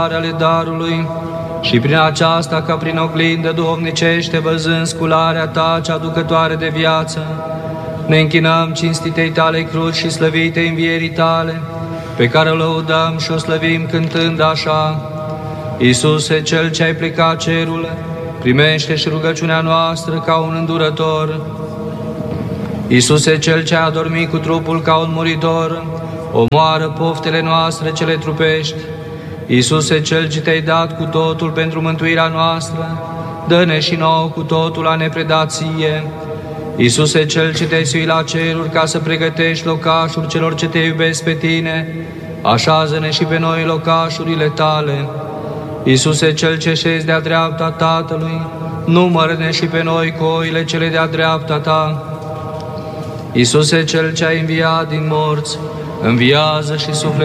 ale darului și prin aceasta ca prin oglindă duhovnicește, văzând scularea ta cea aducătoare de viață, ne închinăm cinstitei tale cruci și slăvitei învierii tale, pe care o lăudăm și o slăvim cântând așa: Iisuse, Cel ce ai plecat cerul, primește și rugăciunea noastră ca un îndurător. Iisuse, Cel ce a adormit cu trupul ca un muritor, omoară poftele noastre cele trupești. Iisuse, Cel ce te-ai dat cu totul pentru mântuirea noastră, dă-ne și nouă cu totul a ne preda ție. Iisuse, Cel ce te-ai suit la ceruri ca să pregătești locașuri celor ce te iubesc pe tine, așează-ne și pe noi locașurile tale. Iisuse, Cel ce șezi de-a dreapta Tatălui, numără-ne și pe noi cu oile cele de-a dreapta ta. Iisuse, Cel ce ai înviat din morți, înviază și sufletul